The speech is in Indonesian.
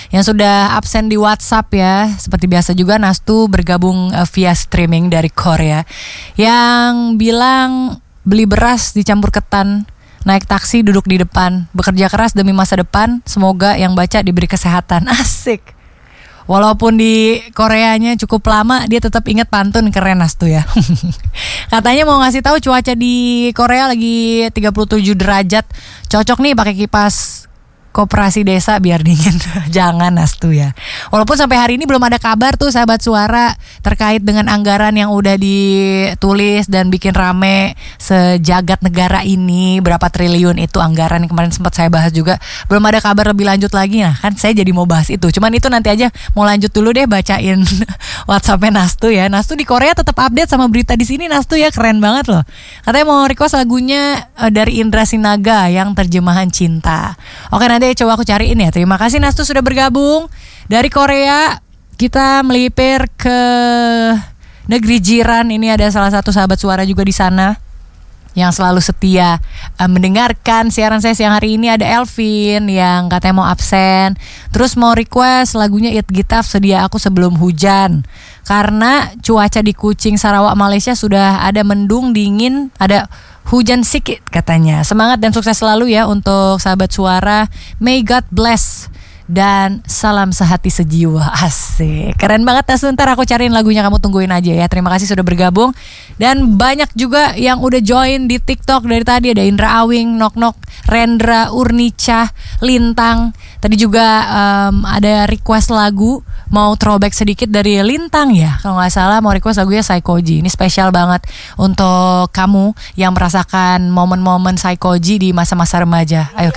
Yang sudah absen di WhatsApp ya. Seperti biasa juga Nastu bergabung via streaming dari Korea. Yang bilang beli beras dicampur ketan, naik taksi duduk di depan, bekerja keras demi masa depan, semoga yang baca diberi kesehatan. Asik. Walaupun di Koreanya cukup lama, dia tetap ingat pantun, keren Nastu ya. Katanya mau ngasih tahu cuaca di Korea lagi 37 derajat. Cocok nih pakai kipas koperasi desa biar dingin. Jangan Nastu ya. Walaupun sampai hari ini belum ada kabar tuh sahabat suara terkait dengan anggaran yang udah ditulis dan bikin rame sejagat negara ini, berapa triliun itu anggaran yang kemarin sempat saya bahas juga. Belum ada kabar lebih lanjut lagi. Nah kan saya jadi mau bahas itu. Cuman itu nanti aja, mau lanjut dulu deh bacain WhatsAppnya Nastu ya. Nastu di Korea tetap update sama berita di sini Nastu ya, keren banget loh. Katanya mau request lagunya dari Indra Sinaga yang terjemahan cinta. Oke, nanti coba aku cariin ya. Terima kasih Nastu sudah bergabung. Dari Korea kita melipir ke negeri jiran. Ini ada salah satu sahabat suara juga di sana yang selalu setia mendengarkan siaran saya siang hari ini. Ada Elvin yang katanya mau absen, terus mau request lagunya It Gitaf Sedia Aku Sebelum Hujan. Karena cuaca di Kuching, Sarawak, Malaysia sudah ada mendung, dingin, ada hujan sedikit katanya. Semangat dan sukses selalu ya untuk sahabat suara. May God bless. Dan salam sehati sejiwa. Asik, keren banget. Nah sebentar aku cariin lagunya, kamu tungguin aja ya. Terima kasih sudah bergabung. Dan banyak juga yang udah join di TikTok dari tadi. Ada Indra Awing, Nok Nok, Rendra, Urnica, Lintang. Tadi juga ada request lagu, mau throwback sedikit dari Lintang ya. Kalau gak salah mau request lagunya Saikoji. Ini spesial banget untuk kamu yang merasakan momen-momen Saikoji di masa-masa remaja. Ayo